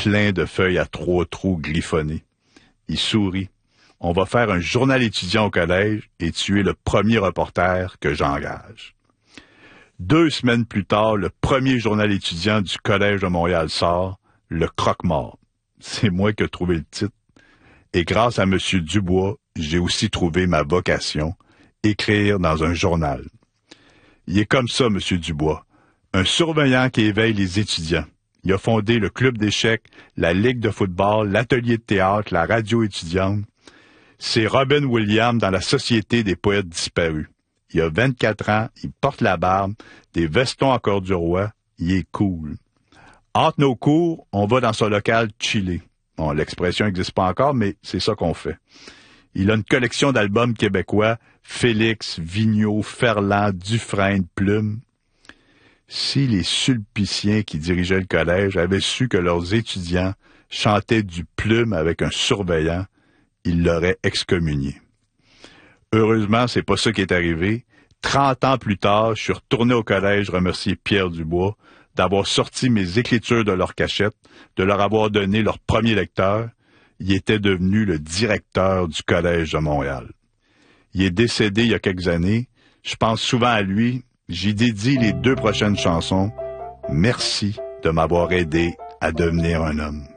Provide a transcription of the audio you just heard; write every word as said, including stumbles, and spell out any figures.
plein de feuilles à trois trous griffonnées. Il sourit. On va faire un journal étudiant au collège et tu es le premier reporter que j'engage. Deux semaines plus tard, le premier journal étudiant du Collège de Montréal sort, Le Croque-Mort. C'est moi qui ai trouvé le titre. Et grâce à M. Dubois, j'ai aussi trouvé ma vocation, écrire dans un journal. Il est comme ça, M. Dubois, un surveillant qui éveille les étudiants. Il a fondé le club d'échecs, la ligue de football, l'atelier de théâtre, la radio étudiante. C'est Robin Williams dans la Société des poètes disparus. Il a vingt-quatre ans, il porte la barbe, des vestons à cœur du roi, il est cool. Entre nos cours, on va dans son local chiller. Bon, l'expression n'existe pas encore, mais c'est ça qu'on fait. Il a une collection d'albums québécois, Félix, Vigneault, Ferland, Dufresne, Plume. Si les sulpiciens qui dirigeaient le collège avaient su que leurs étudiants chantaient du Plume avec un surveillant, ils l'auraient excommunié. Heureusement, c'est pas ça qui est arrivé. Trente ans plus tard, je suis retourné au collège remercier Pierre Dubois d'avoir sorti mes écritures de leur cachette, de leur avoir donné leur premier lecteur. Il était devenu le directeur du Collège de Montréal. Il est décédé il y a quelques années. Je pense souvent à lui. J'y dédie les deux prochaines chansons. Merci de m'avoir aidé à devenir un homme.